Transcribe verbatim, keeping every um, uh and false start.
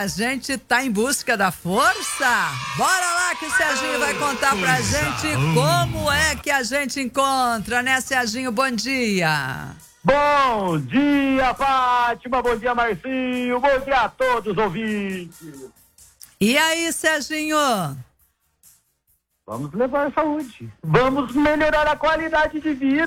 a gente tá em busca da força. Bora lá que o Serginho vai contar pra gente como é que a gente encontra, né, Serginho? Bom dia. Bom dia, Fátima. Bom dia, Marcinho. Bom dia a todos os ouvintes. E aí, Serginho? Vamos levar a saúde. Vamos melhorar a qualidade de vida.